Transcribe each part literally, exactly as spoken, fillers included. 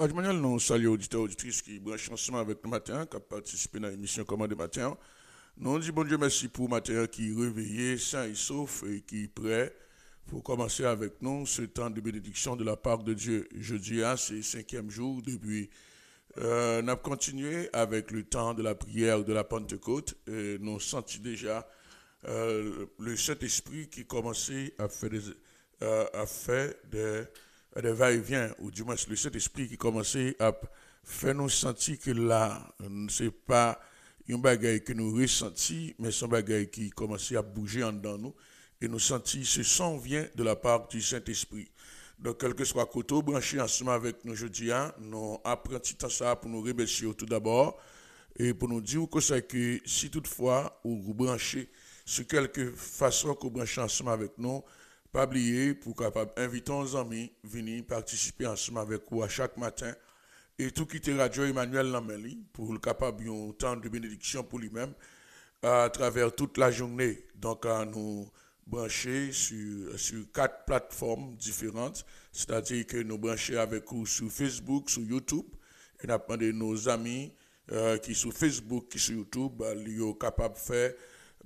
Radio Manuel, nous saluons auditeurs et auditrices qui branchent ensemble avec nous matin, qui ont participé à l'émission Commande matin. Nous disons bon Dieu merci pour matin qui est réveillé, sain et sauf et qui est prêt pour commencer avec nous ce temps de bénédiction de la part de Dieu. Jeudi, hein, c'est le cinquième jour depuis. Euh, nous avons continué avec le temps de la prière de la Pentecôte et nous sentons déjà euh, le Saint-Esprit qui commençait à faire des, euh, à faire des, des va-et-vient, ou du moins le Saint-Esprit qui commençait à faire nous sentir que là, ce n'est pas un bagage que nous ressentons, mais c'est un bagage qui commençait à bouger en dedans nous et nous sentir ce son vient de la part du Saint-Esprit. Donc, quel que soit côté branché ensemble avec nous aujourd'hui, nous apprenons ça pour nous remercier tout d'abord et pour nous dire que c'est que si toutefois vous branchez sur quelque façon que vous branchez ensemble avec nous, pas oublier pour capable inviter nos amis venir participer ensemble avec vous à chaque matin et tout quitter Radio Emmanuel Lameli pour le capable un temps de bénédiction pour lui-même à travers toute la journée. Donc, à nous brancher sur, sur quatre plateformes différentes, c'est-à-dire que nous brancher avec vous sur Facebook, sur YouTube, et nous demandé nos amis euh, qui sont sur Facebook, qui sont sur YouTube, bah, ils sont capables de faire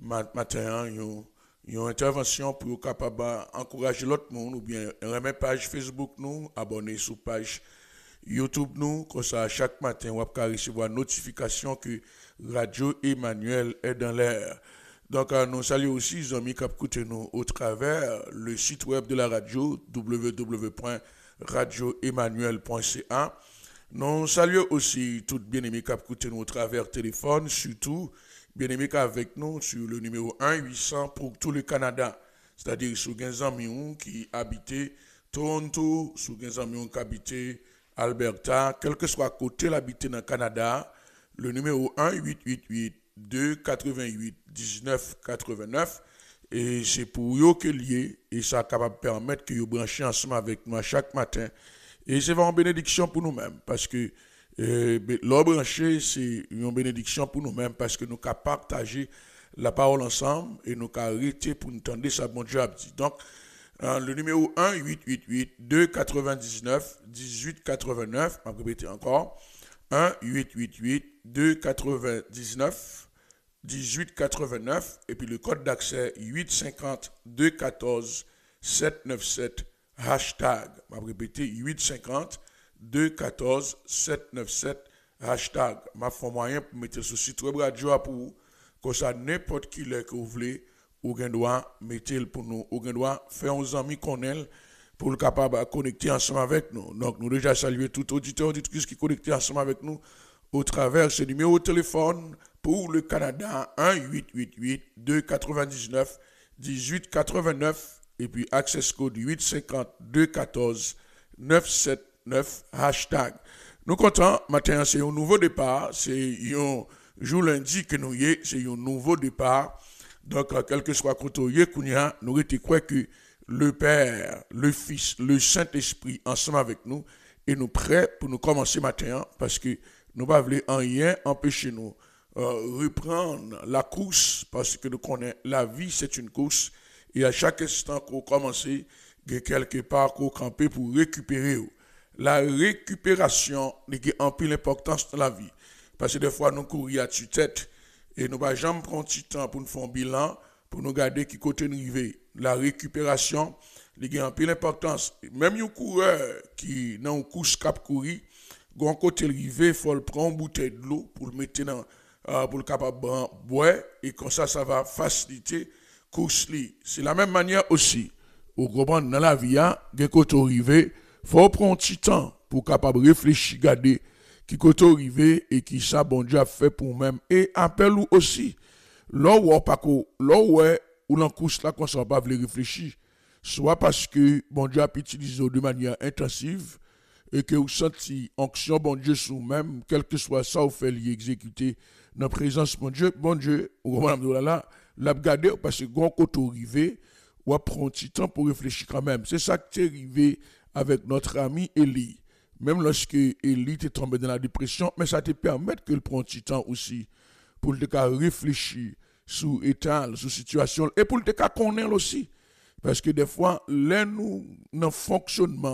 matin une, une intervention pour capable encourager l'autre monde, ou bien remettre page Facebook nous, abonner sur page YouTube nous, comme ça chaque matin on va recevoir notification que Radio Emmanuel est dans l'air. Donc, euh, nous saluons aussi les amis qui écoutent nous au travers le site web de la radio, w w w point radio emmanuel point c a. Nous saluons aussi tous les bien-aimés qui écoutent nous au travers téléphone, surtout bien-aimés qui avec nous sur le numéro un huit cents pour tout le Canada. C'est-à-dire sur les amis qui habitent Toronto, sur les amis qui habitent Alberta, quel que soit côté l'habiter dans le Canada, le numéro un huit huit huit deux quatre-vingt-huit dix-neuf quatre-vingt-neuf et c'est pour eux que lié et ça capable permettre que vous branchez ensemble avec nous chaque matin et c'est vraiment une bénédiction pour nous-mêmes parce que euh, l'eau branché c'est une bénédiction pour nous-mêmes parce que nous capable partager la parole ensemble et nous arrêter pour nous tendre ça bon Dieu a dit. Donc euh, le numéro un huit huit huit deux quatre-vingt-dix-neuf dix-huit quatre-vingt-neuf, je vais répéter encore un huit huit huit deux quatre-vingt-dix-neuf dix-huit quatre-vingt-neuf et puis le code d'accès huit cinquante deux quatorze sept neuf sept hashtag. Je vais répéter huit cinquante deux quatorze sept neuf sept hashtag. Je fais moyen pour mettre sur le site web radio pour vous, que ça n'importe qui que vous voulez, ou bien doit mettre pour nous, ou bien doit faire aux amis qu'on aime pour le capable de connecter ensemble avec nous. Donc nous déjà saluer tout auditeur auditrice qui connecté ensemble avec nous au travers ce numéro de téléphone pour le Canada un huit huit huit deux quatre-vingt-dix-neuf dix-huit quatre-vingt-neuf et puis access code huit cinquante deux quatorze neuf sept neuf hashtag. Nous comptons matin c'est un nouveau départ, c'est un jour lundi que nous y est, c'est un nouveau départ. Donc quel que soit côté kounya, nous étions quoi que le Père, le Fils, le Saint-Esprit ensemble avec nous et nous prêts pour nous commencer matin parce que nous ne voulons en rien empêcher nous euh, reprendre la course parce que nous connaissons la vie c'est une course et à chaque instant qu'on commence il y a quelque part qu'on camper pour récupérer. La récupération est en plus l'importance de la vie parce que des fois nous courons à tue-tête et nous ne jamais prendre du temps pour nous faire un bilan pour nous garder qui côté nous arriver. La récupération, il a un peu l'importance. Même un coureur qui dans une course cap courir, quand côté arrivé, il faut prendre une bouteille de l'eau pour le mettre dans euh, pour le capable boire et comme ça ça va faciliter course li. C'est la même manière aussi. Au gros dans la vie, quand côté arrivé, faut prendre un petit temps pour capable réfléchir, garder qui côté arrivé et qui ça bon Dieu a fait pour même et appelle ou aussi. Là où pas là où ou l'en course là qu'on ne pas réfléchir, soit parce que bon Dieu a utilisé de manière intensive et que vous sentez onction bon Dieu sur vous-même, quel que soit ça vous fait l'exécuter dans la présence bon Dieu, bon Dieu, ou là là, l'a garder parce que quand côté arrivé, ou prendre un petit temps pour réfléchir quand même. C'est ça qui est arrivé avec notre ami Élie. Même lorsque Élie est tombé dans la dépression, mais ça te permet que le prenne un petit temps aussi pour le cas réfléchir sur l'état, sur la situation, et pour le cas connaître aussi. Parce que des fois, là, nous, dans le fonctionnement,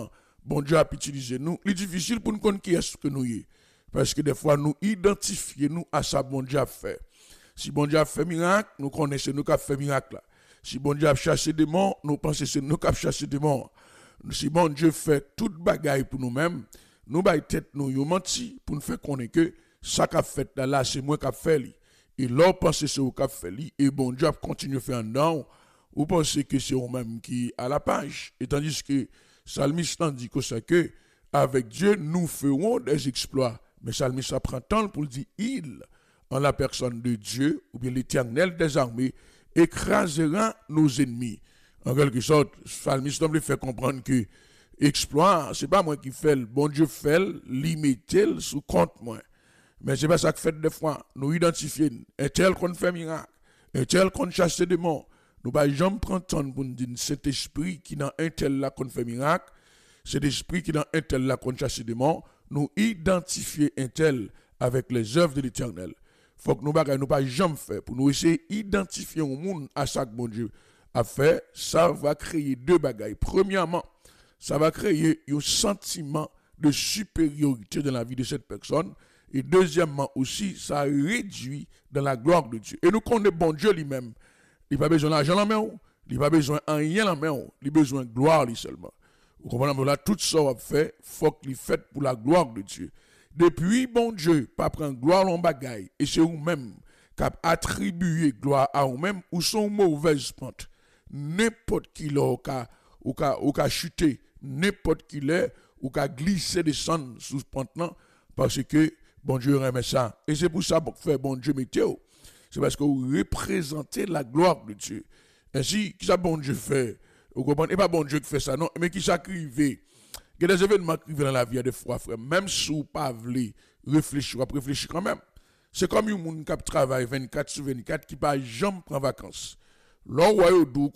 bon Dieu a utilisé nous, il est difficile pour nous connaître qui est-ce que nous y. Parce que des fois, nous identifions nous à ça bon Dieu a fait. Si bon Dieu a fait miracle, nous connaissons nous qui a fait miracle. Si bon Dieu a chassé des morts, nous pensons que c'est nous qui a chassé des morts. Si bon Dieu fait toute bagaille pour nous-mêmes, nous bail tête nous yo menti pour nous faire connaître que ça qu'a fait là c'est moi qui a fait li. Et là pensez c'est vous qui a fait li et bon Dieu a continué à faire en dedans. Vous pensez que c'est vous-même qui à la page et tandis que Salmiste dit que ça que avec Dieu nous ferons des exploits. Mais Salmiste prend temps pour dire il en la personne de Dieu ou bien l'Éternel des armées écrasera nos ennemis. En quelque sorte, Salmiste me fait comprendre que exploit, c'est pas moi qui fais, le bon Dieu fait, limiter sous compte moi. Mais c'est pas ça que fait des fois, nous identifier un tel qu'on fait miracle, un tel qu'on chasse des démons. Nous pas jamais prendre temps pour nous dire cet esprit qui dans un tel là qu'on fait miracle, cet esprit qui dans un tel là qu'on chasse des démons, nous identifier un tel avec les œuvres de l'Éternel. Faut que nous ne nous pas jamais faire pour nous essayer d'identifier au monde à ça que bon Dieu a fait, ça va créer deux bagailles. Premièrement, ça va créer un sentiment de supériorité dans la vie de cette personne. Et deuxièmement aussi, ça réduit dans la gloire de Dieu. Et nous connaissons bon Dieu lui-même. Il n'a pas besoin d'argent en main, il n'a pas besoin de rien en main, il a besoin de gloire lui seulement. Vous comprenez? Là, tout ça va faire, il faut qu'il fait pour la gloire de Dieu. Depuis, bon Dieu, pas prendre gloire en bagaille, et c'est vous-même qui attribué gloire à vous-même, ou sont mauvaise pente. N'importe qui l'a ou qu'a chuté, n'importe qui l'est, ou qu'a glissé descendre sous ce pente parce que bon Dieu remet ça. Et c'est pour ça que fait bon Dieu météo. C'est parce que vous représentez la gloire de Dieu. Ainsi, qui ça bon Dieu fait? Vous comprenez? Et pas bon Dieu qui fait ça, non, mais qui s'acrive. Il y a des événements qui arrivent dans la vie des fois, frère. Même si vous ne pas voulez réfléchir, vous réfléchir quand même. C'est comme un monde qui travaille vingt-quatre sur vingt-quatre qui ne peut jamais prendre vacances. Là, où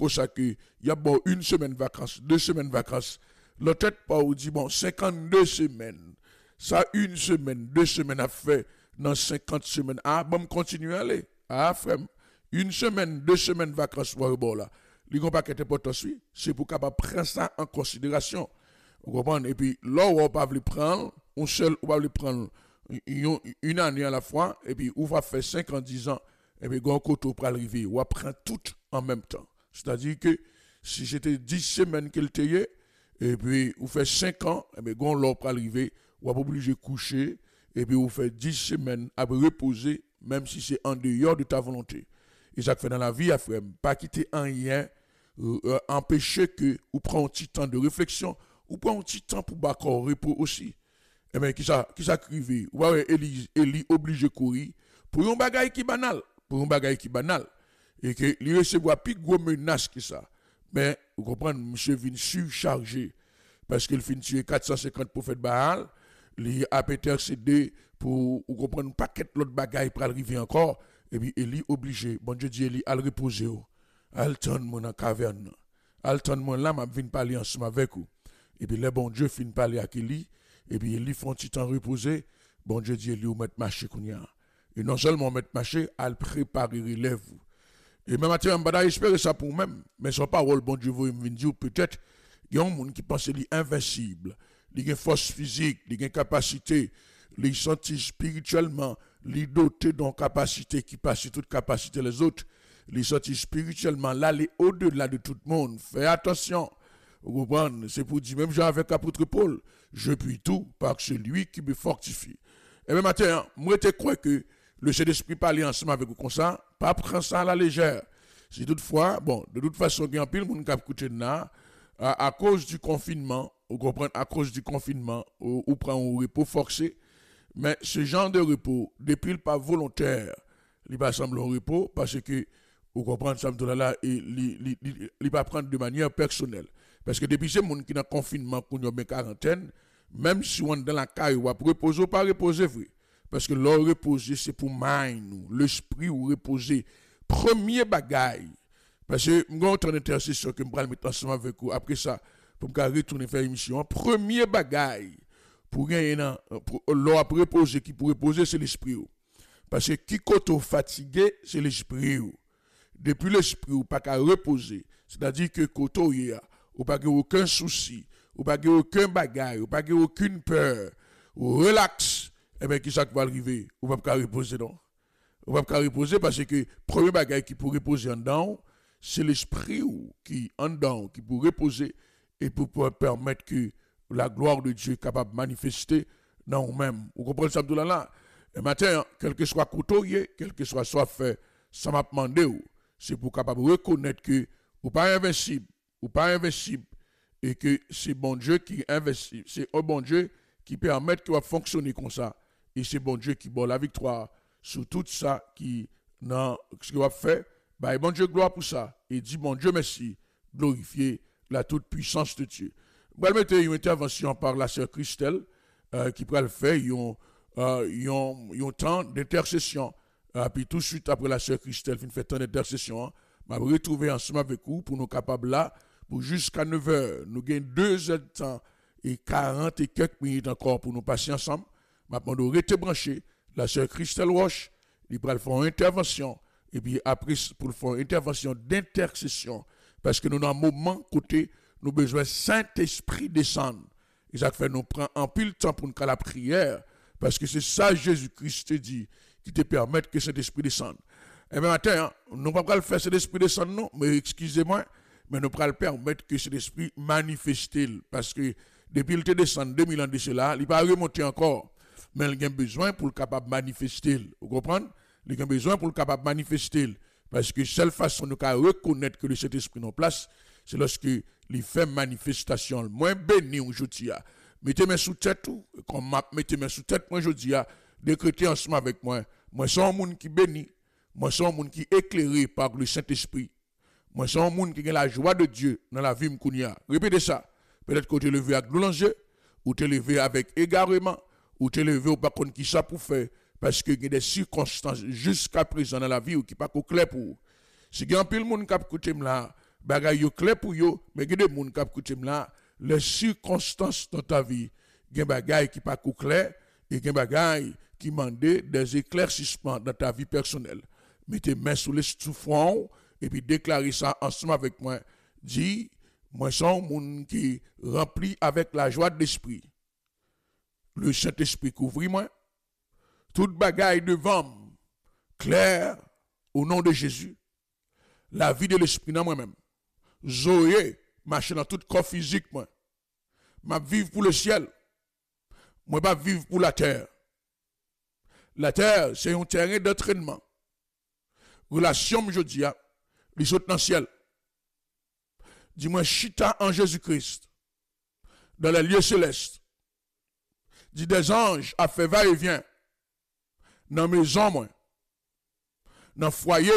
il y a bon une semaine de vacances, deux semaines de vacances. La tête pas ou dit bon cinquante-deux semaines. Ça une semaine, deux semaines à faire dans cinquante semaines. Ah, bon, continuer à aller. Ah, frère, une semaine, deux semaines de vacances pour bon là. Li gon pas qu'être important c'est pour capable prendre ça en considération. Vous comprenez? Et puis là où on pas le prendre, on seul on va le prendre une, une année à la fois et puis on va faire cinq ans, dix ans et puis gon koto pour arriver, on prend tout en même temps. C'est-à-dire que si c'était dix semaines qu'il était et puis on fait cinq ans et puis gon là pour arriver, on va obligé de coucher et puis on fait dix semaines à reposer même si c'est en dehors de ta volonté. Et ça fait dans la vie, frère, pas quitter un rien, euh, empêcher que ou prend un petit temps de réflexion, ou prend un petit temps pour bâcor repos aussi. Et bien, qui ça, qui ça crivé, ou ouais, Eli, Eli obligé de courir pour un bagage qui banal, pour un bagage qui banal, et que lui recevoir plus gros menace que ça. Mais, vous comprenez, monsieur vient surchargé, parce qu'il finit tuer quatre cent cinquante prophètes Baal, il a intercédé pour, vous comprenez, un paquet l'autre bagaille pour arriver encore. Et puis, Eli obligé, bon Dieu dit, Eli, à le reposer, à le tendre mon en caverne, à le tendre mon là, m'a venu parler ensemble avec vous. Et puis, le bon Dieu finit parler avec Eli, et puis, Eli font un petit temps reposer, bon Dieu dit, Eli, ou mettre marché kounya. Et non seulement mettre marché, à le préparer, relève vous. Et même à terre, je vais espérer ça pour même, mais son parole, bon Dieu, vous me dire, peut-être, il y a un monde qui pense qu'il est invincible, il a une force physique, il a une capacité, il sentit spirituellement, les dotés d'une capacité qui passe toute capacité les autres, les sentit spirituellement, l'aller au-delà de tout le monde. Fais attention, vous comprenez, c'est pour dire, même j'ai avec l'apôtre Paul, je puis tout par celui qui me fortifie. Et même matin, moi, je crois que le Saint-Esprit parle ensemble avec vous comme ça, pas prendre ça à la légère. Si toutefois, bon, de toute façon, il y a un pile de monde qui a écouté là, à cause du confinement, vous comprenez, à cause du confinement, ou, ou prend un repos forcé. Mais ce genre de repos, depuis le pas volontaire, il va sembler un repos parce que, vous comprenez, ça me là, il ne va prendre de manière personnelle. Parce que depuis ces gens qui sont en confinement, qui ont en quarantaine, même si on est dans la caille, on va reposer ou pas reposer, vrai. Parce que leur reposer, c'est pour mind, l'esprit ou reposer. Premier bagaille. Parce que, je vais entrer en intercession que je vais mettre ensemble avec vous. Après ça, pour me retourner faire émission. Premier bagaille. Pour gagner, pour l'eau à reposer, qui pour reposer, c'est l'esprit. Parce que qui est fatigué, c'est l'esprit. Depuis l'esprit, ou pas qu'à reposer. C'est-à-dire que koto y a, ou pas qu'il aucun souci, ou pas aucun bagage, ou pas aucune peur, ou relax, eh bien, qui ça qui va arriver? Ou pas reposer, non? Ou pas reposer parce que le premier bagage qui peut reposer en dedans, c'est l'esprit qui en dedans, qui peut reposer et pour pouvoir permettre que la gloire de Dieu est capable de manifester dans nous-mêmes. Vous comprenez ça, Abdullah là? Et maintenant, quel que soit côtoyé, quel que soit soit fait, ça m'a demandé, c'est pour capable reconnaître que ou pas invincible, ou pas invincible, et que c'est bon Dieu qui est invincible, c'est un bon Dieu qui permet que va fonctionner comme ça, et c'est bon Dieu qui donne la victoire sur tout ça qui dans ce qu'il va faire. Bah, bon Dieu gloire pour ça, et dit bon Dieu merci, glorifier la toute puissance de Dieu. Je vais mettre une intervention par la sœur Christelle, euh, qui pourrait le faire, ils ont un temps d'intercession. Euh, puis tout de suite après la sœur Christelle fait temps d'intercession, je vais retrouver ensemble avec vous pour nous capables là, pour jusqu'à neuf heures. Nous avons deux heures de temps et quarante et quelques minutes encore pour nous passer ensemble. Maintenant, nous rester branchés. La sœur Christelle Roche, il va faire une intervention. Et puis après, pour faire une intervention d'intercession, parce que nous, dans un moment côté, nous avons besoin de Saint-Esprit descendre. Et ça fait nous prend un pile temps pour nous faire la prière, parce que c'est ça Jésus-Christ te dit, qui te permet que cet esprit descende. Et bien maintenant, nous ne pouvons pas le faire cet esprit descendre, non, mais excusez-moi, mais nous pouvons le permettre que cet esprit manifeste, parce que depuis qu'il te descend deux mille ans de cela, il ne va pas remonter encore, mais il a besoin pour le capable de manifester. Vous comprenez? Il a besoin pour le capable de manifester, parce que seule façon de reconnaître que cet esprit est en place, c'est lorsque il fait manifestation. Moi, béni aujourd'hui. Mettez mes sous tête, comme mettez mes sous tête, moi aujourd'hui, décrétez ensemble avec moi. Moi, c'est un monde qui bénit. Moi, c'est un monde qui est éclairé par le Saint-Esprit. Moi, c'est un monde qui a la joie de Dieu dans la vie m'kounia. Répétez ça. Peut-être que tu es levé avec l'enjeu, ou tu es levé avec égarement, ou tu es levé au pas contre qui ça pour faire, parce qu'il y a des circonstances jusqu'à présent dans la vie ou qui pas clair pour vous. Si il y a un peu de monde qui a écouté là, bagay yo clair pour yo, mais il y a des gens qui a écouté là, les circonstances dans ta vie, il y a des bagay qui pas clair, et il y a des bagay qui demandent des éclaircissements dans ta vie personnelle. Mettez main sous les front et puis déclarez ça ensemble avec moi. Dis, moi, je suis un monde qui est rempli avec la joie de l'esprit. Le Saint-Esprit couvre moi. Toute bagaille devant moi, clair, au nom de Jésus. La vie de l'esprit dans moi-même. Zoé, marcher dans tout corps physique, moi. Je vivre pour le ciel. Moi, je vivre pour la terre. La terre, c'est un terrain d'entraînement. Relation, je dis, les saute dans le ciel. Dis-moi, chita en Jésus-Christ, dans les lieux célestes. Dis des anges a fait va-et-vient dans la maison, moi, dans le foyer.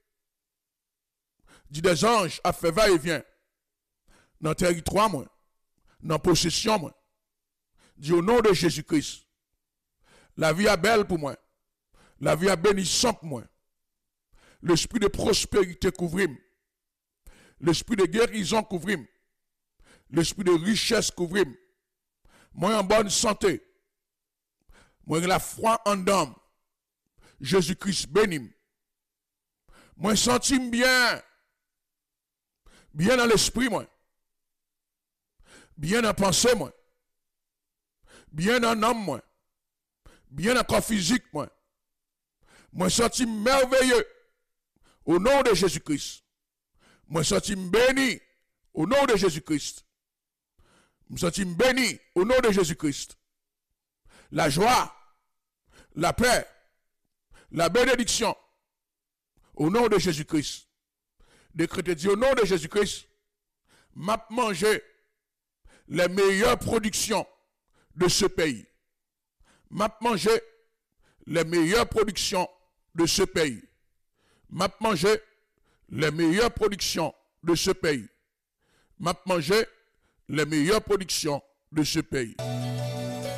Dis des anges a fait va-et-vient dans le territoire, moi, dans la possession, moi. Dis au nom de Jésus-Christ, la vie est belle pour moi, la vie est bénissante pour moi. L'esprit de prospérité couvre. L'esprit de guérison couvre. L'esprit de richesse couvre. Moi en bonne santé. Moi la foi en dame. Jésus-Christ béni. Moi senti bien. Bien dans l'esprit, moi. Bien dans la pensée, moi. Bien dans l'âme, moi. Bien dans le corps physique, moi. Moi senti merveilleux. Au nom de Jésus-Christ. Moi, je suis béni au nom de Jésus-Christ. Je suis béni au nom de Jésus-Christ. La joie, la paix, la bénédiction au nom de Jésus-Christ. Décrétez dit au nom de Jésus-Christ, m'a mangé les meilleures productions de ce pays. M'a mangé les meilleures productions de ce pays. M'a mangé les meilleures productions de ce pays. M'a mangé les meilleures productions de ce pays.